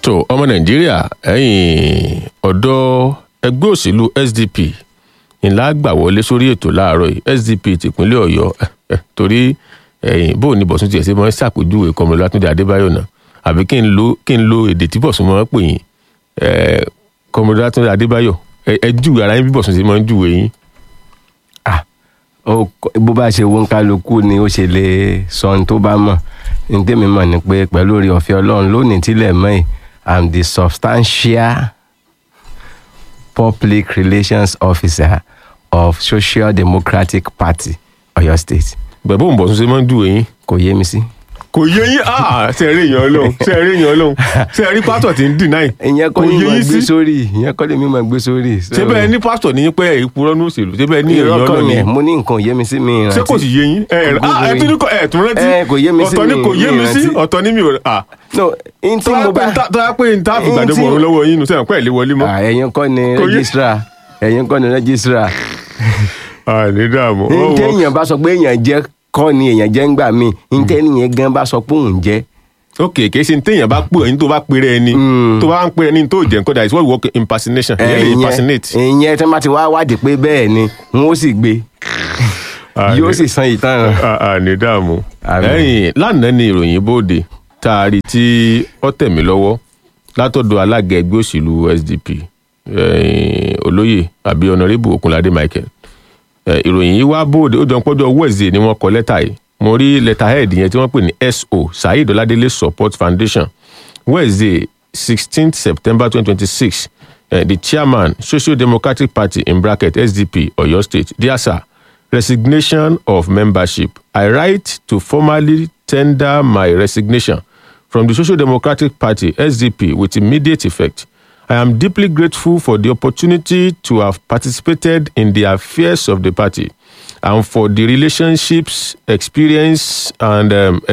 tó ọmọ nàìjíríà ẹ̀yìn ọ̀dọ́ ẹgbẹ́ òṣèlú SDP ńlá gbà wọlé sórí ètò láàárọ̀ yìí SDP tìpínlẹ̀ ọ̀yọ́ torí bóò ní bọ̀sùn tiẹ̀ ṣe mọ́ ṣàpèjúwe Comrade Olatunde Adébáyọ̀ náà àbí kí n lo èdè tí bọ̀sùn mọ́ pè yín Comrade Olatunde Adébáyọ̀ ẹ júwe ara yín bí bọ̀sùn ṣe mọ́ ń júwe yín. bó bá ṣe wo ń kálukú ni ó ṣe lè sọ ohun tó bá mọ̀ ní tèmi mọ̀ ni pé pẹ̀lú oore ọ̀fẹ́ Ọlọ́run lónìí tílẹ̀ mọ́ ẹ̀ I'm the substantial public relations officer of Social Democratic Party Ọ̀yọ́ State. bẹ́ẹ̀ bó ń bọ̀sùn ṣe mọ́ ń júwe yín. kò yé mi sí. kò yé yín ṣe rí èèyàn Ọlọ́run ṣe rí pásítọ̀ tí ń dìnnáì. ìyẹn kọ́ ni mo gbé sórí ìyẹn kọ́ ni mi máa gbé sórí. ṣé bẹ́ẹ̀ ní pásítọ̀ ní pé ìpurọ́ ní òṣèlú ṣé bẹ́ẹ̀ ní èèyàn Ọlọ́run ni. mo ní nǹkan yé mi sí mi ìrántí. ṣé kò sì yé yín tún rántí kò yé mi sí ọ̀tọ̀ ni kò yé mi sí ọ̀tọ̀ ni mi ò no n tí mo bá tó yá pé n ta àfìgbàdo mọ̀ lọ́wọ́ yín nù sẹ́yìn pẹ́ lè wọlé mọ́. ẹ̀yin kọ́ ni rẹ́gísírà ní dààmú. n téèyàn bá sọ pé èèyàn jẹ́ kọ́ ni èèyàn jẹ́ ń gbà mí n téèyàn gan bá sọ pé òun jẹ́. ok kì í ṣe téèyàn bá pè ẹni tó bá pèrè ẹni tó bá ń pè ẹni tó jẹ́ nǹkan that is what we work impersonation ìyẹn lè impersonate. ìyẹn tí wọ́n bá ti wá wádìí pé bẹ́ẹ̀ ni wọ́n ó sì gbé yóò sì san ìtàn. ní dààmú. ẹ̀yìn lánàá ni ìròyìn bóde tá a rí tí ó tẹ̀ mí lọ́wọ́ látọ̀dọ̀ alága ẹgbẹ́ òṣèlú SDP olóyè àbí ọ̀nàrẹ́bù Òkunládé Michael. ìròyìn yìí wá bóde ó jọ pọ́jọ́ Wednesday ni wọ́n kọ lẹ́tà yìí mo rí letterhead yẹn tí wọ́n pè ní SO Saheed Oladele Support Foundation Wednesday 16th September 2026 the chairman Social Democratic Party in bracket SDP Oyo State dear sir resignation of membership I write to formally tender my resignation from the Social Democratic Party SDP with immediate effect. I am deeply grateful for the opportunity to have participated in the affairs of the party and for the relationships, experiences and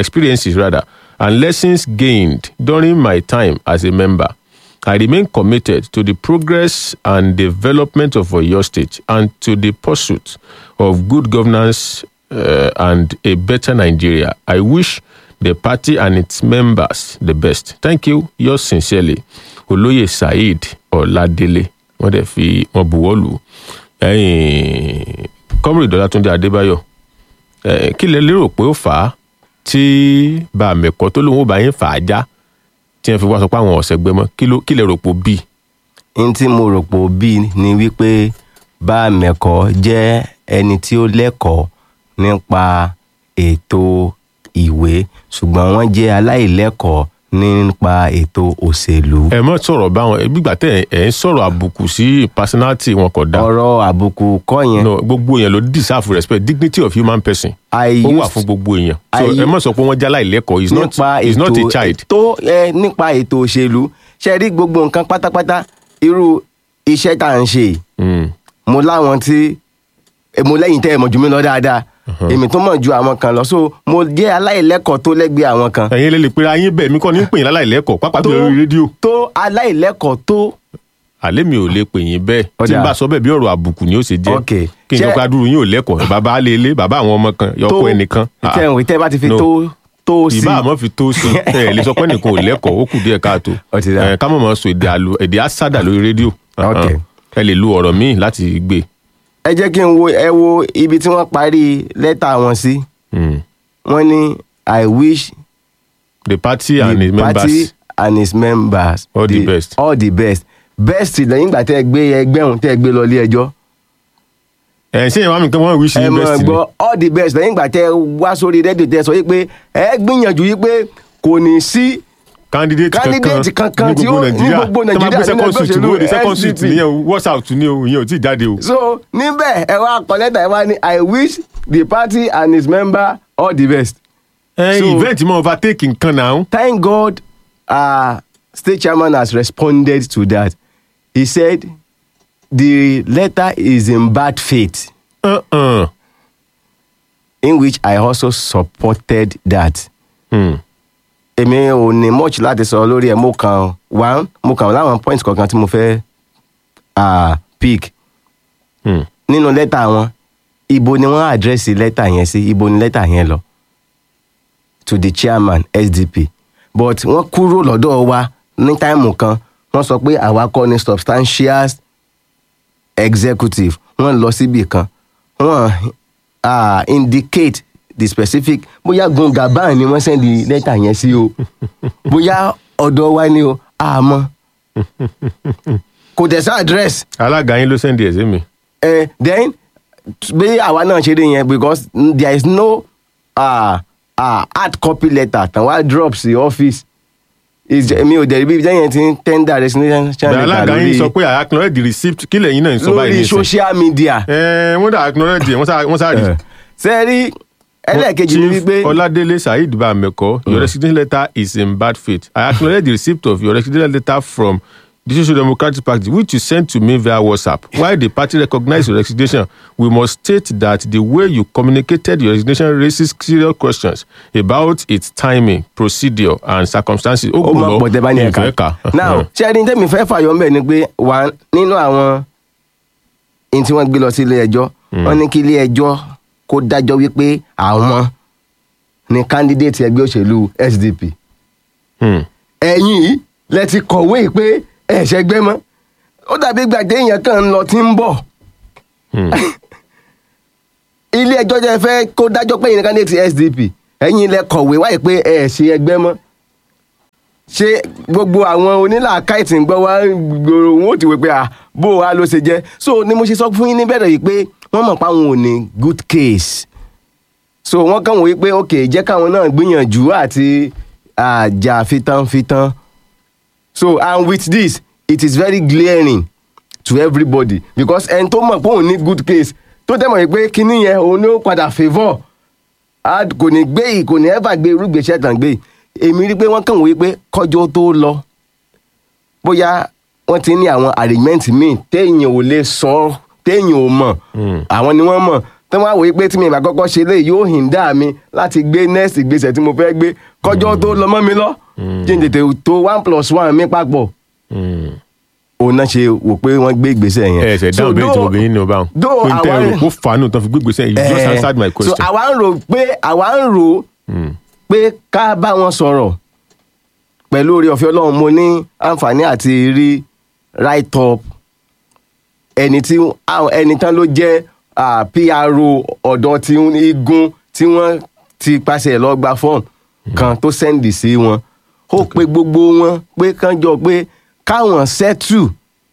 lessons gained during my time as a member. I remain committed to the progress and development of Oyo State and to the pursuit of good governance and a better Nigeria. I wish the party and its members the best. Thank you. Yours sincerely. Olóyè Saheed Oladele wọ́n dẹ̀ fi wọ́n buwọ́lù Comrade Olatunde Adébáyọ̀ kí lẹ lérò pé ó fà á tí bá mẹ́kọ́ tó lóun ó bá yín fà á já tí wọ́n fi wá sọ pé àwọn ọ̀sẹ̀ gbẹmọ́ kí lẹ rò pé ó bí. n tí mo rò pé ó bí ni wípé bá mẹ́kọ́ jẹ́ ẹni tí ó lẹ́kọ̀ọ́ nípa ètò ìwé ṣùgbọ́n wọ́n jẹ́ aláìlẹ́kọ̀ọ́ nípa ètò òṣèlú. ẹ mọ̀ sọ̀rọ̀ báwọn gbígbà tẹ ẹ ń sọ̀rọ̀ àbùkù sí personality wọn kò dá. ọ̀rọ̀ àbùkù kọ́ yẹn. no gbogbo èèyàn ló deserve respect dignity of human person. ó wà fún gbogbo èèyàn. so ẹ mọ̀ sọ pé wọ́n jẹ́ aláìlẹ́kọ̀ọ́ is not a child. nípa ètò òṣèlú ṣe rí gbogbo nǹkan pátápátá irú iṣẹ́ tá à ń ṣe. mo láwọn tí mo lẹ́yìn tẹ́ ẹ mọ̀ jù mí lọ dáadáa. èmi tó mọ̀ ju àwọn kan lọ so mo jẹ́ aláìlẹ́kọ̀ọ́ tó lẹ́gbẹ̀ẹ́ àwọn kan. ẹ̀yin lè pera yín bẹ́ẹ̀ mi kọ́ ní pè yín láláìlẹ́kọ̀ọ́ pápá tó lórí rédíò. tó aláìlẹ́kọ̀ọ́ tó. àlẹ́ mi ò lè pè yín bẹ́ẹ̀ tí n bá sọ bẹ́ẹ̀ bí ọ̀rọ̀ àbùkù ni ó ṣe jẹ́ kí n sọ pé adúrú yín ò lẹ́kọ̀ọ́ bàbá alẹ́lẹ́ bàbá àwọn ọmọ kan yọkọ ẹnìkan. ìtẹ̀ bá ti fi tó sí. ìbá àmọ́ fi tó sí ẹ lè sọ pé nìkan ò lẹ́kọ̀ọ́ ó kù díẹ̀ káàtó ká mọ̀ mọ́ sọ èdè àsádà lórí rédíò ẹ lè lu ọ̀rọ̀ míì láti gbé. ẹ jẹ́ kí n wo ibi tí wọ́n parí lẹ́tà wọn sí. wọ́n ní I wish the party and its members all the best. best lẹ́yìn ìgbà tẹ́ ẹ gbé ẹgbẹ́ òun tẹ́ ẹ gbé lọ ilé ẹjọ́. ṣé ìwà mi kan wọ́n wish you best ni. ẹ mọ̀ gbọ́ all the best lẹ́yìn ìgbà tẹ́ ẹ wá sórí rédíò tẹ́ ẹ sọ wípé ẹ gbìyànjú wípé kò ní sí candidate kankan ní gbogbo Nàìjíríà tó máa gbé second suit wo de second suit nìyẹn WhatsApp ní o ìyẹn ò tí ì jáde o. so níbẹ̀ ẹ wá kọ lẹ́tà ẹ wá ní I wish the party and its members all the best. Event mo overtake nǹkan náà. Thank God state chairman has responded to that. He said the letter is in bad faith. In which I also supported that. Èmi ò ní much láti sọ lórí ẹ̀ mo kàn láwọn points kọ̀ọ̀kan tí mo fẹ́ pick. Nínú lẹ́tà wọn ibo ni wọ́n àdírẹ́sì lẹ́tà yẹn sí ibo ni lẹ́tà yẹn lọ to the chairman SDP but wọ́n kúrò lọ́dọ̀ wa ní táìmù kan wọ́n sọ pé àwa kọ́ ni substantial executive, wọ́n lọ síbì kan wọ́n indicate the specific bóyá Gungaban ni wọ́n sẹ́ndì lẹ́tà yẹn sí o bóyá ọ̀dọ̀ wa ni o àmọ́ kò tẹ̀sán address. alága yín ló sẹ́ndì ẹ̀ sí mi. Then bí àwa náà ṣe rí yẹn because there is no hard copy letter tàn wá drop sí office mi ò dẹ̀ rí bí yẹn ti ń tender resignation letter alága yín sọ pé I acknowledge the receipt kí lẹ́yìn náà ń sọ báyìí lórí social media. wọ́n dà acknowledge wọ́n sáré. sẹ́ẹ̀rí ẹlẹ́ẹ̀kejì ni wípé. Chief Ọládélé Saheed Bameko, your resignation letter is in bad faith. I acknowledge the receipt of your resignation letter from the Social Democratic Party, which you sent to me via WhatsApp. While the party recognizes your resignation, we must state that the way you communicated your resignation raises serious questions about its timing, procedure, and circumstances. ó mọ pọ̀tẹ́ bá ní ẹ̀ka. now ṣẹ́ni tẹ́mi fẹ́ fàyọ̀ mbẹ́ ni pé wà nínú àwọn ẹni tí wọ́n gbé lọ sí ilé ẹjọ́ wọ́n ní kí ilé ẹjọ́ kó dájọ́ wípé àwọn ni candidate ẹgbẹ́ òṣèlú SDP. ẹ̀yin yìí lẹ ti kọ̀wé pé ẹ ṣẹgbẹ́ mọ́ ó dàbí gbàgbé èèyàn kan ń lọ tí ń bọ̀ ilé ẹjọ́ jẹ́ fẹ́ kó dájọ́ pé ẹ̀yin candidate SDP ẹ̀yin lẹ kọ̀wé wáyé pé ẹ ṣe ẹgbẹ́ mọ́ ṣé gbogbo àwọn onílàákàyè tí ń gbọ́ wá gbòòrò wọn ò ti wí pé bó wa ló ṣe jẹ́ so ni mo ṣe sọ fún yín níbẹ̀rẹ̀ yìí pé wọ́n mọ̀ pé àwọn ò ní good case so wọ́n kàn wọ́n pé ok jẹ́ káwọn náà gbìyànjú àti àjà fitanfitan. So and with this it is very glaring to everybody because ẹni tó mọ̀ pé òun ní good case tó tẹ̀ mọ̀ pé kíní yẹn òun ló padà favour kò ní gbé kò ní ever gbé irúgbèsè tàn gbé èmi rí pé wọ́n kàn wí pé kọjọ́ tó lọ bóyá wọ́n ti ní àwọn arrangement míì téèyàn ò lè sọ téèyàn ò mọ̀ àwọn ni wọ́n mọ̀ tí wọ́n á wòye pé tí mi ìgbà kọ́kọ́ ṣe lé yóò hinder mi láti gbé next ìgbésẹ̀ tí mo fẹ́ gbé kọjọ́ tó lọ mọ́ mi lọ kí n tètè tó 1+1 mi papọ̀ òun náà ṣe wò pé wọ́n gbé ìgbésẹ̀ yẹn. ẹ ṣe dáhùn bẹ́ẹ̀ tí obìnrin ní ọba òun pé n tẹ́ ẹ̀rọ kó fàánù tán fi gbé ìgbésẹ̀ yìí just answered my question. so àwa ń rò pé ká bá wọn sọ̀rọ̀ pẹ̀lú oore ọ̀fẹ́ Ọlọ́run mo ní àǹfààní àti rí write up ẹni tán ló jẹ́ PRO ọ̀dọ̀ tí igun tí wọ́n ti pàṣẹ lọ gba fọ́ọ̀mù kan tó sẹ́ndì sí wọn ó pe gbogbo wọn pé kán jọ pé káwọn settle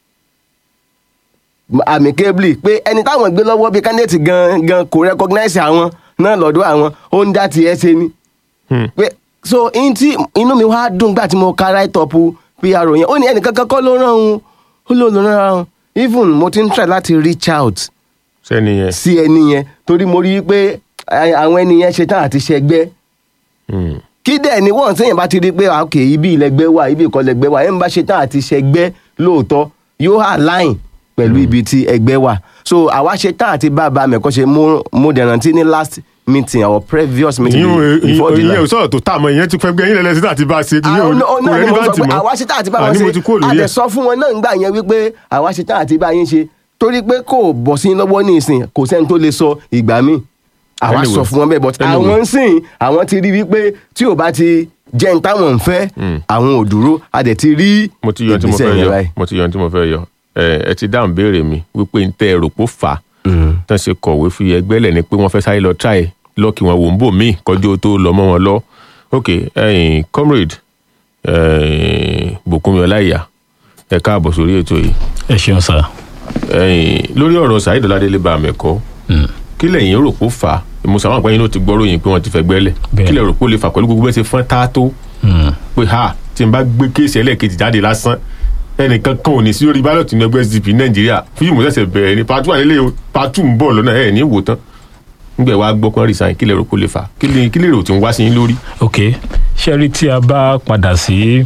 amicably pé ẹni táwọn gbé lọ́wọ́ bíi candidate gan kò recognize àwọn náà lọ́dọ̀ àwọn ó ń dá tiẹ̀ ṣe ni. pé so inú mi wá dùn gbà tí mo ka write up PRO yẹn ó ní ẹnìkan kan kọ́ ló rán òun ó lò ló rán òun even mo ti ń try láti reach out sí ẹni yẹn torí mo rí i pé àwọn ẹni yẹn ṣetán àti ṣẹgbẹ́ kí dẹ̀ ni wọ́n sẹ́yìn bá ti rí i pé ok ibi ìlẹ́gbẹ́ wà ibi ìkọlẹ́gbẹ́ wà ẹ̀ ń bá ṣetán àti ṣẹgbẹ́ lóòótọ́ yóò align pẹ̀lú ibi tí ẹgbẹ́ wà so àwa ṣetán àti bàbá mẹ́kọ́ ṣe mo dẹ̀rántí ní last meeting our previous meeting before the ìyẹn ò sọ̀rọ̀ tó tà mọ́ ìyẹn ti fẹ́ gbé yín lẹ́lẹ́sí àti bá a ṣe kò rẹ́ nígbà tí mọ́ àwa ṣetán àti bá wọn ṣe àtẹ̀sọ́ fún wọn náà ń gbà yẹn wípé àwa ṣetán àti bá yín ṣe torí pé kò bọ̀ sí lọ́wọ́ ní ìsìn kò sẹ́ni tó lè sọ ìgbà míì àwa sọ fún wọn bẹ́ẹ̀ but àwọn ń sìn àwọn ti rí wípé tí ò bá ti jẹ́ ń táwọn ń fẹ́ àwọn ò dúró a dẹ̀ ti rí ìgbésẹ̀ yẹn báyìí. mo ti yọ tí mo fẹ́ yọ ẹ ti dáhùn béèrè mi wípé ń tẹ ẹrù pó fà á tán ṣe kọ̀wé fi ẹgbẹ́ lẹ̀ ni pé wọ́n fẹ́ sáré lọ try lọ́ọ̀kì wọn wò ń bò míì kọjú tó lọ mọ́ wọn lọ ok comrade Bùkúnmi Ọláìyá ẹ káàbọ̀ sórí ètò yìí. ẹ ṣeun sá. lórí ọ̀rọ̀ Saheed Ọládélé Bameko kí lẹ̀yin rò pó fà á mo sàwọn àpẹẹrẹ inú ti gbọ́ ròyìn pé wọ́n ti fẹ́ gbẹ́lẹ̀ kí lẹ̀ rò pó lè fà pẹ̀lú gbogbo bẹ́ẹ̀ ṣe fọ́n tá tó pé tí n bá gbé kéèsì ẹlẹ́ẹ̀kejì jáde lásán ẹnìkan kan ò ní sí orí bálọ̀tì ní ẹgbẹ́ SDP Nàìjíríà fíìmù ṣẹ̀ṣẹ̀ bẹ̀rẹ̀ ní part 1 nílé part 2 ń bọ̀ lọ́nà ẹ̀ ní wò tán nígbà wàá gbọ́ kán resign kí lè rò kó lè fà kí lè rò tí ń wá sí yín lórí. ok ṣẹ́rí tí a bá padà sí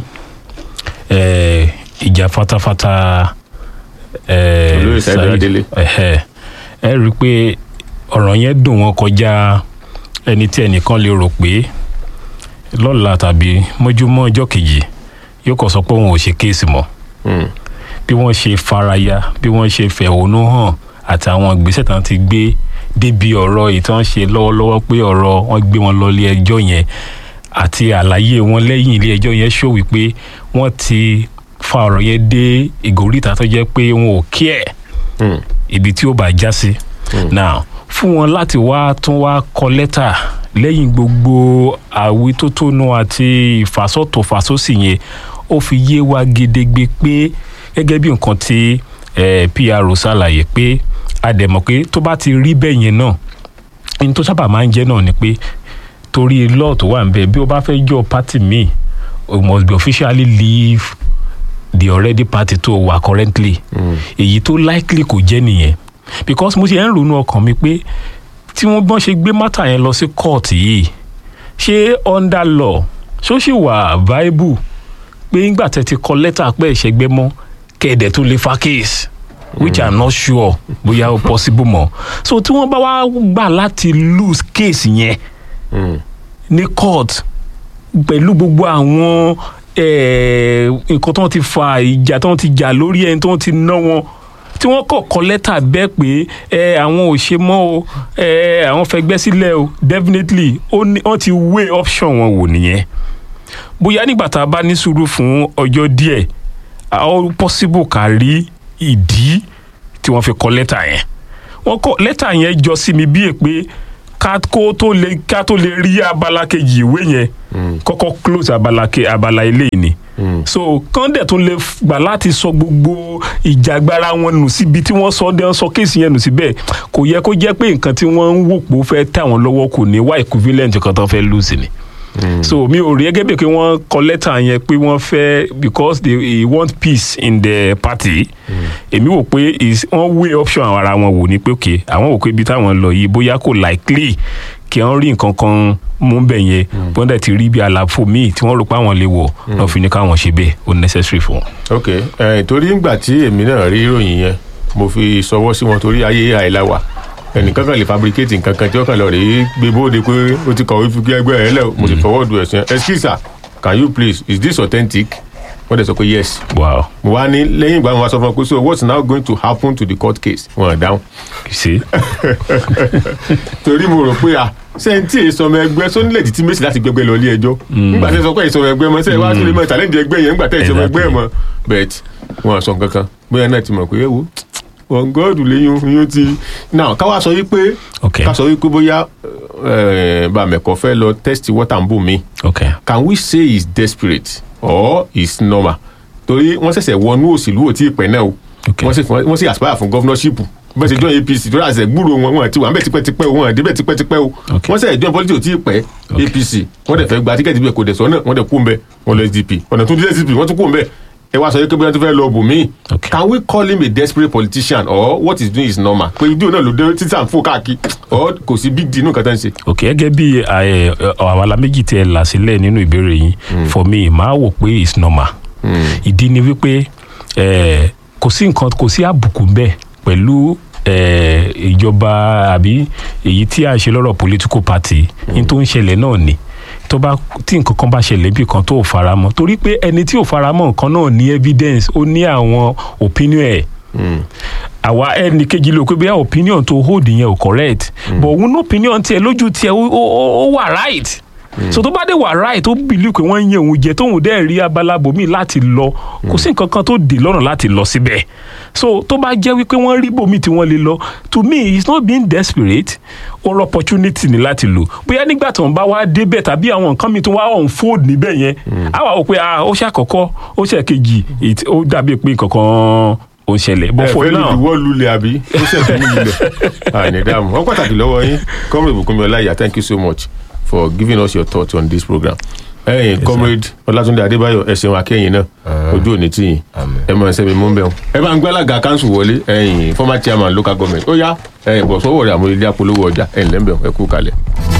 ìjà fatafata olóyè Saheed Ọládélé ẹ rí i pé ọ̀rọ̀ yẹn dùn wọ́n kọjá ẹni tí ẹnìkan lè rò pé lọ́la tàbí mọ́júmọ́ ọjọ́ kejì yóò kàn sọ pé òun ò ṣe kéèsì mọ́ bí wọ́n ṣe faraya bí wọ́n ṣe fẹ̀hónú hàn àtàwọn ìgbésẹ̀ tán ti gbé débi ọ̀rọ̀ ìtàn ṣe lọ́wọ́lọ́wọ́ pé ọ̀rọ̀ wọn gbé wọn lọ ilé ẹjọ́ yẹn àti àlàyé wọn lẹ́yìn ilé ẹjọ́ yẹn show wípé wọ́n ti fa ọ̀rọ̀ yẹn dé ìgòríta tó jẹ́ pé wọn ò care ibi tí ó bá já sí. Now fún wọn láti wá tún wá kọ lẹ́tà lẹ́yìn gbogbo àwítótónu àti ìfàsọ́tòfàsósì yẹn ó fi yé wa gedegbe pé gẹ́gẹ́ bí nǹkan tí PRO ṣàlàyé pé a dẹ̀ mọ̀ pé tó bá ti rí bẹ́ẹ̀ yẹn náà ní tó sábà máa ń jẹ́ náà ni pé torí law tó wà níbẹ̀ bí o bá fẹ́ jọ party míì o must be officially leave the already party tó wà currently èyí tó likely kò jẹ́ nìyẹn because mo ṣe ń ronú ọkàn mi pé tí wọ́n bọ́n ṣe gbé mátà yẹn lọ sí court yìí ṣé under law ṣó sì wà viable pé ńgbà tẹ́ ti kọ lẹ́tà pé ìṣẹ́gbẹ́ mọ́ kẹ̀dẹ̀ tó lè fa case which I'm not sure bóyá ó possible mọ́ so tí wọ́n bá wá gbà láti lose case yẹn ní court pẹ̀lú gbogbo àwọn nǹkan tó ń ti fa ìjà tó ń ti jà lórí ẹni tó ń ti ná wọn tí wọ́n kọ lẹ́tà bẹ́ẹ̀ pé àwọn ò ṣe mọ́ o àwọn fẹ́ gbẹ́ sílẹ̀ o definitely wọ́n ti weigh option wọn wò nìyẹn bóyá nígbà tá a bá ní sùúrù fún ọjọ́ díẹ̀ all possible ká rí ìdí tí wọ́n fi kọ lẹ́tà yẹn wọ́n kọ lẹ́tà yẹn jọ sí mi bíi pé ká tó lè rí abala kejì ìwé yẹn kọ́kọ́ close abala eléyìí ni so kọ́ńdẹ̀ tó lè gbà láti sọ gbogbo ìjàgbara wọn nù síbi tí wọ́n sọ kéèsì yẹn nù síbẹ̀ kò yẹ kó jẹ́ pé nǹkan tí wọ́n ń wò pé ó fẹ́ tẹ̀ wọ́n lọ́wọ́ kò ní wá equivalent kan tó fẹ́ lose ni. So mi ò rí gẹ́gẹ́ bí pé wọ́n kọ lẹ́tà yẹn pé wọ́n fẹ́ because they want peace in the party èmi wò pé wọ́n weigh option ara wọn wò ní pé ok àwọn wò pé ibi táwọn lọ yìí bóyá kò likely kí wọ́n rí nǹkan kan mú bẹ̀ yẹn wọ́n dẹ̀ ti rí bí àlàfo míì tí wọ́n rò pé àwọn lè wọ̀ náà fi ní káwọn ṣe bẹ́ẹ̀ ó necessary fún wọn. ok torí ngbà tí èmi náà rí ìròyìn yẹn mo fi sọwọ́ sí wọn torí ayé àìláwà ẹnìkan kan lè fabricate nǹkan kan tí ó kàn lọ rèé gbé bóde pé ó ti kọ̀wé fi ẹgbẹ́ ẹ lẹ̀ mo sì forward ẹ̀sìn excuse sir can you please is this authentic wọ́n dẹ̀ sọ pé yes. Wow. mo wá ní lẹ́yìn ìgbà wọn wá sọ fún ọ pé so what's now going to happen to the court case wọn dáhùn. ṣe. torí mo rò pé sẹ́ńtì ìsọmọ ẹgbẹ́ sónílẹ̀ títí méjì láti gbẹgbẹ́ lọ ilé ẹjọ́ nígbà tẹ́ sọ pé ìsọmọ ẹgbẹ́ mọ́ sẹ́yìn wá sílé mọ́ challenge ẹgbẹ́ yẹn nígbà tẹ́ ìsọmọ ẹgbẹ́ mọ́ but wọn sọ kankan bóyá náà ti mọ̀ pé ewu wọn gọ́ọ̀dù lẹ́yìn yóò ti now káwá sọ wípé ká sọ wípé bóyá bàmẹ̀kọ́ fẹ́ lọ test water ń bò mí can we say he's desperate or he's normal torí wọ́n ṣẹ̀ṣẹ̀ wọnú òṣèlú òtí ìpẹ́ náà o wọ́n sì aspire fún governorship bẹ́ẹ̀ ṣe join APC tó rà ṣẹ̀ gbúrò wọn ti wà bẹ́ẹ̀ tipẹ́tipẹ́ o wọn débẹ̀ tipẹ́tipẹ́ o wọ́n ṣẹ̀ join politics òtí ìpẹ́ APC wọ́n dẹ̀ fẹ́ gba tíkẹ́ẹ̀tì bẹ́ẹ̀ kò dẹ̀ sọ náà wọ́n dẹ̀ kú ń bẹ́ wọ́n lọ SDP ọ̀nà tó dé SDP wọ́n tún kú ń bẹ́ ẹ wá sọ yìí pé bóyá tó fẹ́ lọ bò mí. Can we call him a desperate politician or what he's doing is normal pé ìdí òun náà ló dé títí à ń fò káàkiri or kò sí big deal nínú nǹkan tó ń ṣe. ok gẹ́gẹ́ bí àwàlà méjì tí ẹ là sílẹ̀ nínú ìbéèrè yín for me màá wò pé it's normal ìdí ni wípé kò sí àbùkù bẹ́ẹ̀ pẹ̀lú ìjọba àbí èyí tí a ṣe lọ́rọ̀ political party ní tó ń ṣẹlẹ̀ náà ni tí nǹkan kan bá ṣẹlẹ̀ bí kan tó ò faramọ́ torí pé ẹni tí ò faramọ́ nǹkan náà ní evidence ó ní àwọn opinion ẹ̀ àwa ẹnì kejì ló pé bí opinion tó hold yẹn ò correct but òun ní opinion tiẹ̀ lójú tiẹ̀ ó wà right so tó bá dé wà right ó believe pé wọ́n ń yẹ òun jẹ tóun dẹ́ rí abala bòmí láti lọ kò sí nǹkan kan tó dè lọ́nà láti lọ síbẹ̀ so tó bá jẹ́ wípé wọ́n rí bòmí tí wọ́n lè lọ to me it's not being desperate or opportunity ni láti lò bóyá nígbà tí wọ́n bá wá débẹ̀ tàbí àwọn nǹkan mi tó wá unfold níbẹ̀ yẹn á wà ó pé ó ṣàkọ́kọ́ ó ṣèkejì ó dàbí pé nǹkan kan ó ń ṣẹlẹ̀ but for now ẹ fẹ́ lùdíwọ́ lulẹ̀ àbí ó ṣẹ̀kú lulẹ̀ àní dáàmú wọ́n pàtàkì lọ́wọ́ yín Comrade Bùkúnmi Ọláìyá thank you so much for giving us your thoughts on this program. Comrade Ọlátúndé Adébáyọ̀ ẹ̀sìn akẹ́yìn náà ojú òní tí yìí ẹ mọ̀ ẹsẹ̀ mi mú bẹ́ẹ̀ ẹ bá ń gbé alága council wọlé former chairman local government ó yá bọ̀ sọ́wọ́ rẹ̀ àmúlẹ̀dẹ́ apolówó ọjà ẹ̀ ńlẹ́ ń bẹ̀ ẹ kú kalẹ̀.